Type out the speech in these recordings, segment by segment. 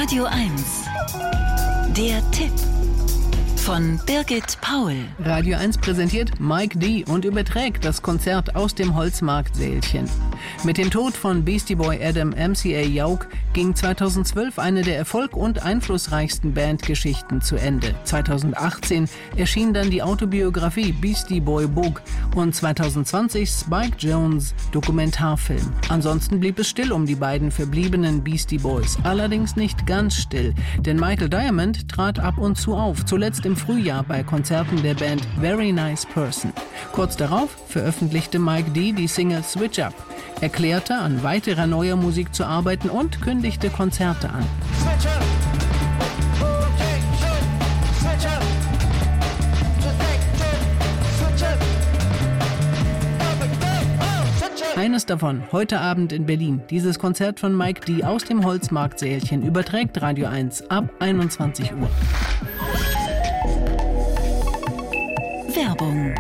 Radio 1. Der Tipp von Birgit Paul. Radio 1 präsentiert Mike D. und überträgt das Konzert aus dem Holzmarkt-Sälchen. Mit dem Tod von Beastie Boy Adam MCA Yauch ging 2012 eine der erfolg- und einflussreichsten Bandgeschichten zu Ende. 2018 erschien dann die Autobiografie Beastie Boy Book und 2020 Spike Jonze Dokumentarfilm. Ansonsten blieb es still um die beiden verbliebenen Beastie Boys. Allerdings nicht ganz still, denn Michael Diamond trat ab und zu auf, zuletzt im Frühjahr bei Konzerten der Band Very Nice Person. Kurz darauf veröffentlichte Mike D. die Single Switch Up, erklärte, an weiterer neuer Musik zu arbeiten und kündigte Konzerte an. Eines davon, heute Abend in Berlin. Dieses Konzert von Mike D. aus dem Holzmarkt-Sälchen überträgt Radio 1 ab 21 Uhr. Werbung.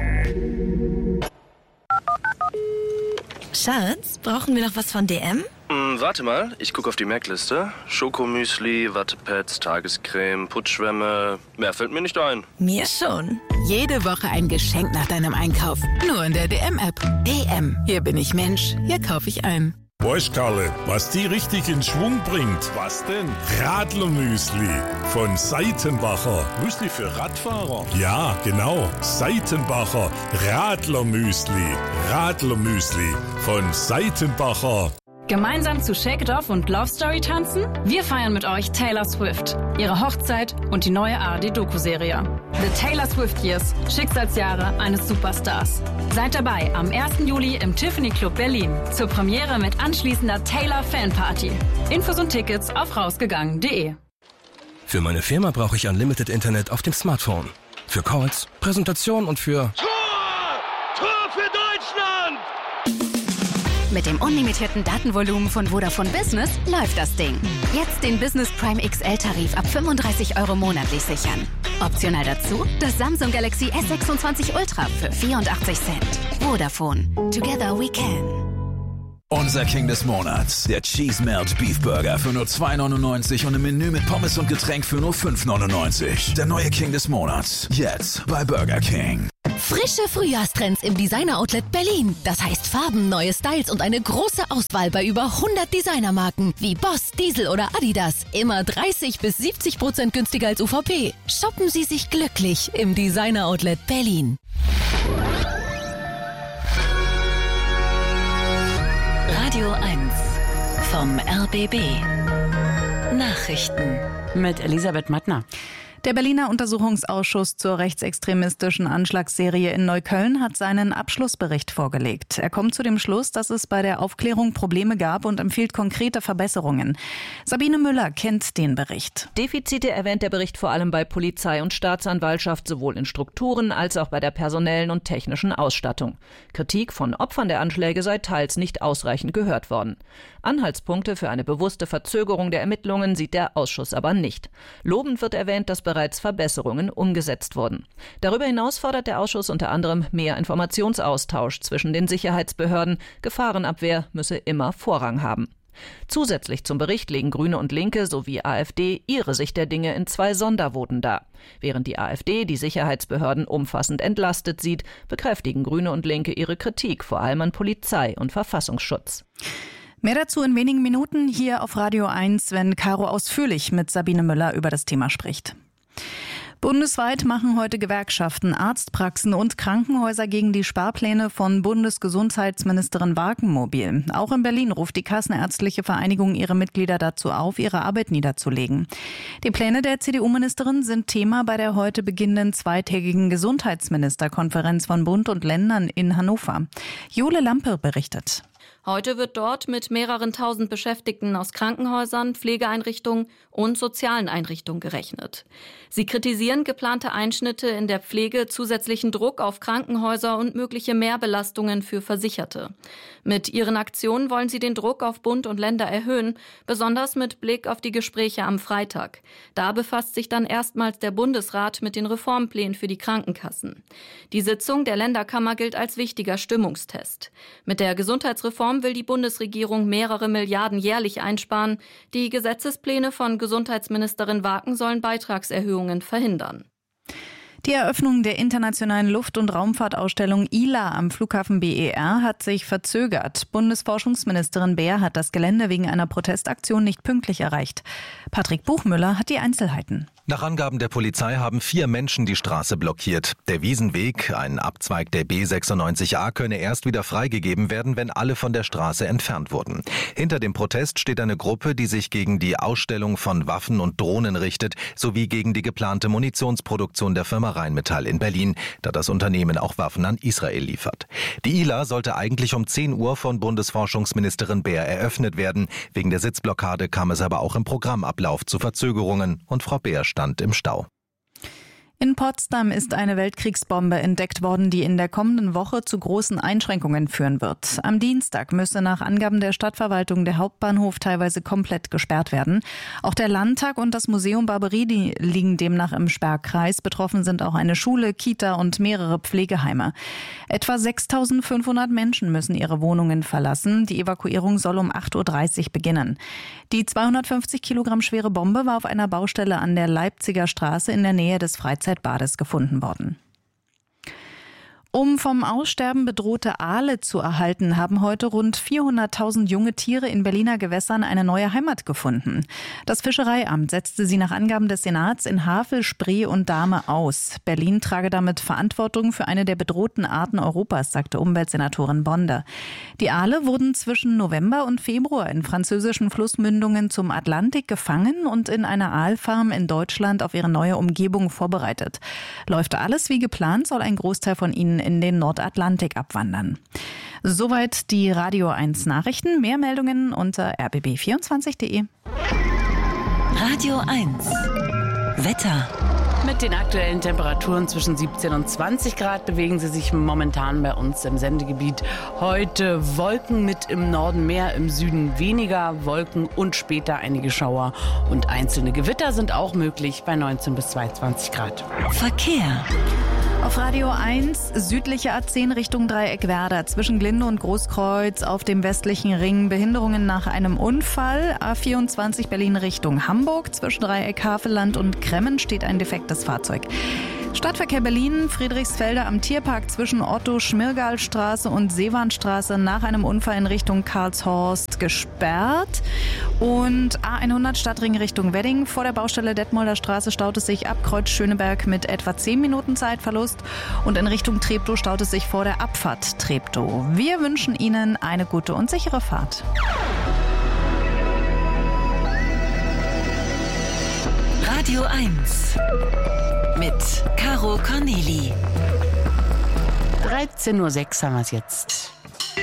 Schatz, brauchen wir noch was von DM? Warte mal, ich gucke auf die Merkliste. Schokomüsli, Wattepads, Tagescreme, Putzschwämme. Mehr fällt mir nicht ein. Mir schon. Jede Woche ein Geschenk nach deinem Einkauf. Nur in der DM-App. DM. Hier bin ich Mensch. Hier kaufe ich ein. Weißt Karle, was die richtig in Schwung bringt? Was denn? Radlermüsli von Seitenbacher. Müsli für Radfahrer? Ja, genau. Seitenbacher Radlermüsli. Radlermüsli von Seitenbacher. Gemeinsam zu Shake It Off und Love Story tanzen? Wir feiern mit euch Taylor Swift, ihre Hochzeit und die neue ARD-Doku-Serie. The Taylor Swift Years, Schicksalsjahre eines Superstars. Seid dabei am 1. Juli im Tiffany Club Berlin zur Premiere mit anschließender Taylor Fanparty. Infos und Tickets auf rausgegangen.de. Für meine Firma brauche ich Unlimited Internet auf dem Smartphone. Für Calls, Präsentation und für... Tor für Deutschland! Mit dem unlimitierten Datenvolumen von Vodafone Business läuft das Ding. Jetzt den Business Prime XL-Tarif ab 35 € monatlich sichern. Optional dazu das Samsung Galaxy S26 Ultra für 84 Cent. Vodafone. Together we can. Unser King des Monats, der Cheese Melt Beef Burger für nur 2,99 und im Menü mit Pommes und Getränk für nur 5,99. Der neue King des Monats, jetzt bei Burger King. Frische Frühjahrstrends im Designer-Outlet Berlin. Das heißt Farben, neue Styles und eine große Auswahl bei über 100 Designermarken wie Boss, Diesel oder Adidas. Immer 30-70% günstiger als UVP. Shoppen Sie sich glücklich im Designer-Outlet Berlin. Radio 1 vom RBB. Nachrichten mit Elisabeth Mattner. Der Berliner Untersuchungsausschuss zur rechtsextremistischen Anschlagsserie in Neukölln hat seinen Abschlussbericht vorgelegt. Er kommt zu dem Schluss, dass es bei der Aufklärung Probleme gab und empfiehlt konkrete Verbesserungen. Sabine Müller kennt den Bericht. Defizite erwähnt der Bericht vor allem bei Polizei und Staatsanwaltschaft, sowohl in Strukturen als auch bei der personellen und technischen Ausstattung. Kritik von Opfern der Anschläge sei teils nicht ausreichend gehört worden. Anhaltspunkte für eine bewusste Verzögerung der Ermittlungen sieht der Ausschuss aber nicht. Lobend wird erwähnt, dass bereits Verbesserungen umgesetzt wurden. Darüber hinaus fordert der Ausschuss unter anderem mehr Informationsaustausch zwischen den Sicherheitsbehörden. Gefahrenabwehr müsse immer Vorrang haben. Zusätzlich zum Bericht legen Grüne und Linke sowie AfD ihre Sicht der Dinge in 2 Sondervoten dar. Während die AfD die Sicherheitsbehörden umfassend entlastet sieht, bekräftigen Grüne und Linke ihre Kritik, vor allem an Polizei und Verfassungsschutz. Mehr dazu in wenigen Minuten hier auf Radio 1, wenn Caro ausführlich mit Sabine Müller über das Thema spricht. Bundesweit machen heute Gewerkschaften, Arztpraxen und Krankenhäuser gegen die Sparpläne von Bundesgesundheitsministerin Wagen mobil. Auch in Berlin ruft die Kassenärztliche Vereinigung ihre Mitglieder dazu auf, ihre Arbeit niederzulegen. Die Pläne der CDU-Ministerin sind Thema bei der heute beginnenden zweitägigen Gesundheitsministerkonferenz von Bund und Ländern in Hannover. Jule Lampe berichtet. Heute wird dort mit mehreren tausend Beschäftigten aus Krankenhäusern, Pflegeeinrichtungen und sozialen Einrichtungen gerechnet. Sie kritisieren geplante Einschnitte in der Pflege, zusätzlichen Druck auf Krankenhäuser und mögliche Mehrbelastungen für Versicherte. Mit ihren Aktionen wollen sie den Druck auf Bund und Länder erhöhen, besonders mit Blick auf die Gespräche am Freitag. Da befasst sich dann erstmals der Bundesrat mit den Reformplänen für die Krankenkassen. Die Sitzung der Länderkammer gilt als wichtiger Stimmungstest. Mit der Gesundheitsreform Reform will die Bundesregierung mehrere Milliarden jährlich einsparen. Die Gesetzespläne von Gesundheitsministerin Waken sollen Beitragserhöhungen verhindern. Die Eröffnung der internationalen Luft- und Raumfahrtausstellung ILA am Flughafen BER hat sich verzögert. Bundesforschungsministerin Beer hat das Gelände wegen einer Protestaktion nicht pünktlich erreicht. Patrick Buchmüller hat die Einzelheiten. Nach Angaben der Polizei haben 4 Menschen die Straße blockiert. Der Wiesenweg, ein Abzweig der B96A, könne erst wieder freigegeben werden, wenn alle von der Straße entfernt wurden. Hinter dem Protest steht eine Gruppe, die sich gegen die Ausstellung von Waffen und Drohnen richtet, sowie gegen die geplante Munitionsproduktion der Firma Rheinmetall in Berlin, da das Unternehmen auch Waffen an Israel liefert. Die ILA sollte eigentlich um 10 Uhr von Bundesforschungsministerin Beer eröffnet werden. Wegen der Sitzblockade kam es aber auch im Programmablauf zu Verzögerungen und Frau Beer stand im Stau. In Potsdam ist eine Weltkriegsbombe entdeckt worden, die in der kommenden Woche zu großen Einschränkungen führen wird. Am Dienstag müsse nach Angaben der Stadtverwaltung der Hauptbahnhof teilweise komplett gesperrt werden. Auch der Landtag und das Museum Barberini liegen demnach im Sperrkreis. Betroffen sind auch eine Schule, Kita und mehrere Pflegeheime. Etwa 6.500 Menschen müssen ihre Wohnungen verlassen. Die Evakuierung soll um 8.30 Uhr beginnen. Die 250 Kilogramm schwere Bombe war auf einer Baustelle an der Leipziger Straße in der Nähe des Freizeitbades gefunden worden. Um vom Aussterben bedrohte Aale zu erhalten, haben heute rund 400.000 junge Tiere in Berliner Gewässern eine neue Heimat gefunden. Das Fischereiamt setzte sie nach Angaben des Senats in Havel, Spree und Dahme aus. Berlin trage damit Verantwortung für eine der bedrohten Arten Europas, sagte Umweltsenatorin Bonde. Die Aale wurden zwischen November und Februar in französischen Flussmündungen zum Atlantik gefangen und in einer Aalfarm in Deutschland auf ihre neue Umgebung vorbereitet. Läuft alles wie geplant, soll ein Großteil von ihnen in den Nordatlantik abwandern. Soweit die Radio 1 Nachrichten. Mehr Meldungen unter rbb24.de. Radio 1 Wetter. Mit den aktuellen Temperaturen zwischen 17 und 20 Grad bewegen sie sich momentan bei uns im Sendegebiet. Heute Wolken mit im Norden mehr, im Süden weniger Wolken und später einige Schauer. Und einzelne Gewitter sind auch möglich bei 19 bis 22 Grad. Verkehr. Auf Radio 1 südliche A10 Richtung Dreieckwerder zwischen Glinde und Großkreuz auf dem westlichen Ring. Behinderungen nach einem Unfall. A24 Berlin Richtung Hamburg zwischen Dreieck Havelland und Kremmen steht ein defektes Fahrzeug. Stadtverkehr Berlin, Friedrichsfelder am Tierpark zwischen Otto-Schmirgal-Straße und Seewarnstraße nach einem Unfall in Richtung Karlshorst gesperrt. Und A100 Stadtring Richtung Wedding. Vor der Baustelle Detmolder Straße staut es sich ab Kreuz Schöneberg mit etwa 10 Minuten Zeitverlust. Und in Richtung Treptow staut es sich vor der Abfahrt Treptow. Wir wünschen Ihnen eine gute und sichere Fahrt. Radio 1 mit Caro Corneli. 13.06 Uhr haben wir es jetzt.